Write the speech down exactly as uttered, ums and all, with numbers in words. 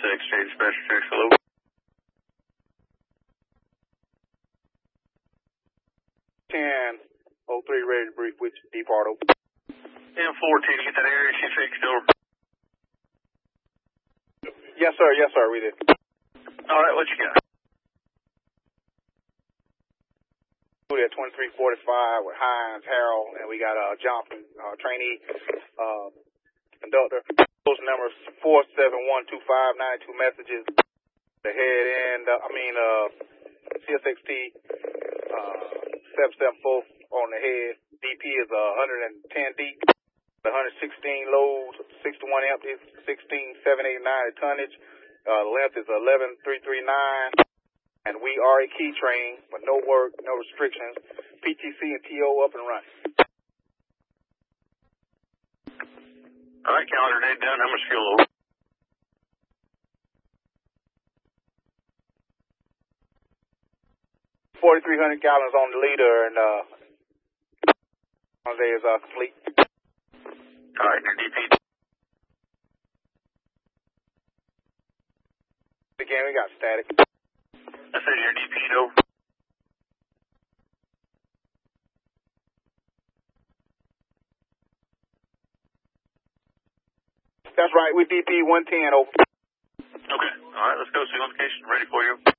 six, J Dispatcher six, hello. ten oh three, ready to brief with you, Deep Auto. ten fourteen, get that area she fixed over. Yes, sir, yes, sir, we did. Alright, what you got? We're at twenty-three forty-five with Hines, Harold, and we got uh, Johnson, uh, trainee, uh, conductor. Those numbers four seven one two five, ninety-two messages. The head end, uh, I mean, uh, C S X T, uh, seven seven four on the head. D P is uh, one hundred ten deep, one hundred sixteen loads, sixty-one empties, sixteen seven eighty-nine tonnage. Uh, length is eleven three thirty-nine. And we are a key train, but no work, no restrictions. P T C and T O up and running. All right, calendar date done. How much fuel over? forty-three hundred gallons on the leader, and uh, Jose is uh, complete. All right, your D P. Again, we got static. I said your D P over. That's right, we D P one ten over. Okay, all right, let's go. See location ready for you.